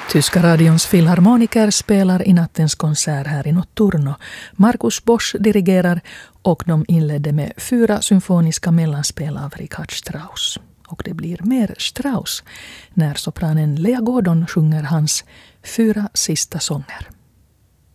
Tyska radions filharmoniker spelar i nattens konsert här i Notturno. Markus Bosch dirigerar och de inledde med 4 symfoniska mellanspel av Richard Strauss. Och det blir mer Strauss när sopranen Lea Gordon sjunger hans 4 sista sånger.